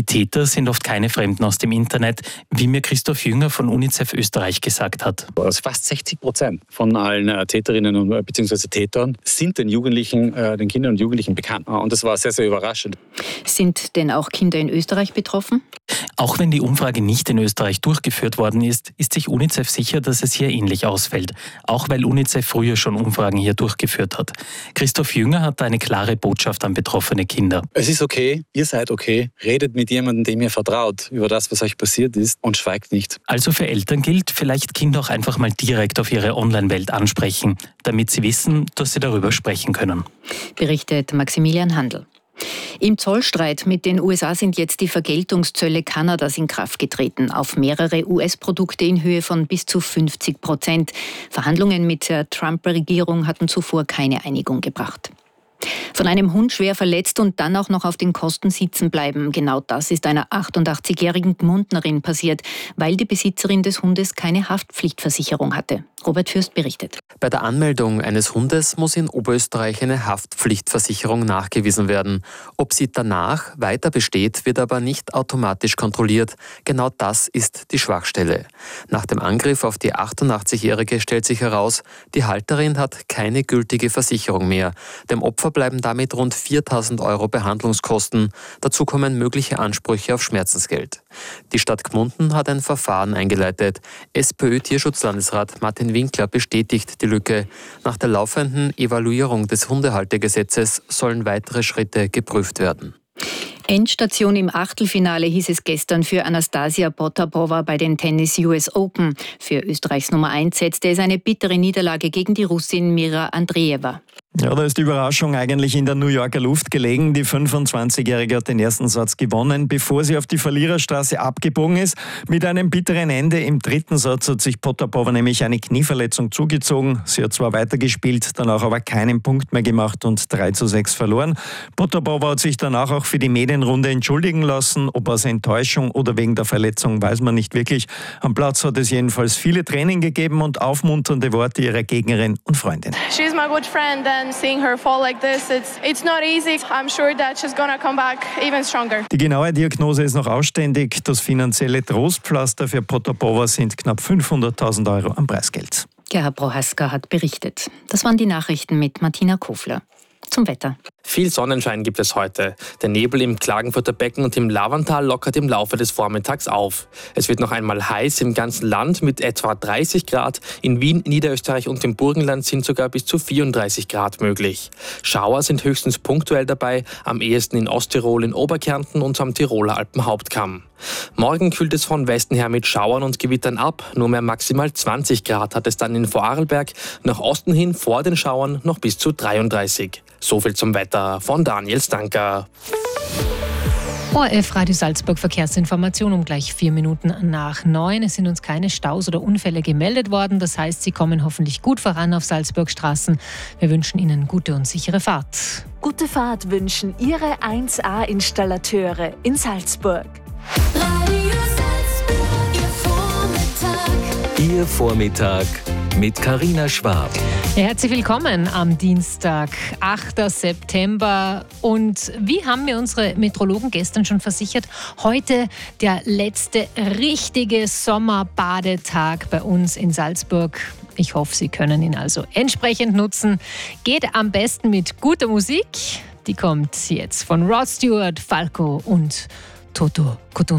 Die Täter sind oft keine Fremden aus dem Internet, wie mir Christoph Jünger von UNICEF Österreich gesagt hat. Also fast 60% von allen Täterinnen bzw. Tätern sind den Kindern und Jugendlichen bekannt. Und das war sehr, sehr überraschend. Sind denn auch Kinder in Österreich betroffen? Auch wenn die Umfrage nicht in Österreich durchgeführt worden ist, ist sich UNICEF sicher, dass es hier ähnlich ausfällt. Auch weil UNICEF früher schon Umfragen hier durchgeführt hat. Christoph Jünger hat eine klare Botschaft an betroffene Kinder. Es ist okay, ihr seid okay, redet mit jemandem, dem ihr vertraut, über das, was euch passiert ist und schweigt nicht. Also für Eltern gilt, vielleicht Kinder auch einfach mal direkt auf ihre Online-Welt ansprechen, damit sie wissen, dass sie darüber sprechen können. Berichtet Maximilian Handl. Im Zollstreit mit den USA sind jetzt die Vergeltungszölle Kanadas in Kraft getreten, auf mehrere US-Produkte in Höhe von bis zu 50%. Verhandlungen mit der Trump-Regierung hatten zuvor keine Einigung gebracht. Von einem Hund schwer verletzt und dann auch noch auf den Kosten sitzen bleiben. Genau das ist einer 88-jährigen Gmundnerin passiert, weil die Besitzerin des Hundes keine Haftpflichtversicherung hatte. Robert Fürst berichtet. Bei der Anmeldung eines Hundes muss in Oberösterreich eine Haftpflichtversicherung nachgewiesen werden. Ob sie danach weiter besteht, wird aber nicht automatisch kontrolliert. Genau das ist die Schwachstelle. Nach dem Angriff auf die 88-Jährige stellt sich heraus, die Halterin hat keine gültige Versicherung mehr. Dem Opfer bleiben damit rund 4.000 € Behandlungskosten. Dazu kommen mögliche Ansprüche auf Schmerzensgeld. Die Stadt Gmunden hat ein Verfahren eingeleitet. SPÖ-Tierschutzlandesrat Martin Winkler bestätigt die Lücke. Nach der laufenden Evaluierung des Hundehaltergesetzes sollen weitere Schritte geprüft werden. Endstation im Achtelfinale hieß es gestern für Anastasia Potapova bei den Tennis US Open. Für Österreichs Nummer 1 setzte es eine bittere Niederlage gegen die Russin Mira Andreeva. Ja, da ist die Überraschung eigentlich in der New Yorker Luft gelegen. Die 25-Jährige hat den ersten Satz gewonnen, bevor sie auf die Verliererstraße abgebogen ist. Mit einem bitteren Ende im dritten Satz hat sich Potapova nämlich eine Knieverletzung zugezogen. Sie hat zwar weitergespielt, danach aber keinen Punkt mehr gemacht und 3:6 verloren. Potapova hat sich danach auch für die Medienrunde entschuldigen lassen. Ob aus Enttäuschung oder wegen der Verletzung, weiß man nicht wirklich. Am Platz hat es jedenfalls viele Tränen gegeben und aufmunternde Worte ihrer Gegnerin und Freundin. She's my good friend and seeing her fall like this, it's not easy. I'm sure that she's gonna come back even stronger. Die genaue Diagnose ist noch ausständig. Das finanzielle Trostpflaster für Potapova sind knapp 500.000 € am Preisgeld. Gerhard Prohaska hat berichtet. Das waren die Nachrichten mit Martina Kofler. Zum Wetter. Viel Sonnenschein gibt es heute. Der Nebel im Klagenfurter Becken und im Lavantal lockert im Laufe des Vormittags auf. Es wird noch einmal heiß im ganzen Land mit etwa 30 Grad. In Wien, Niederösterreich und im Burgenland sind sogar bis zu 34 Grad möglich. Schauer sind höchstens punktuell dabei, am ehesten in Osttirol, in Oberkärnten und am Tiroler Alpenhauptkamm. Morgen kühlt es von Westen her mit Schauern und Gewittern ab. Nur mehr maximal 20 Grad hat es dann in Vorarlberg. Nach Osten hin vor den Schauern noch bis zu 33. So viel zum Wetter von Daniel Stanker. ORF Radio Salzburg Verkehrsinformation um gleich 4 Minuten nach 9. Es sind uns keine Staus oder Unfälle gemeldet worden. Das heißt, Sie kommen hoffentlich gut voran auf Salzburg-Straßen. Wir wünschen Ihnen gute und sichere Fahrt. Gute Fahrt wünschen Ihre 1A-Installateure in Salzburg. Radio Salzburg, Ihr Vormittag mit Carina Schwab. Ja, herzlich willkommen am Dienstag, 8. September. Und wie haben mir unsere Meteorologen gestern schon versichert, heute der letzte richtige Sommerbadetag bei uns in Salzburg. Ich hoffe, Sie können ihn also entsprechend nutzen. Geht am besten mit guter Musik. Die kommt jetzt von Rod Stewart, Falco und Toto Cotton.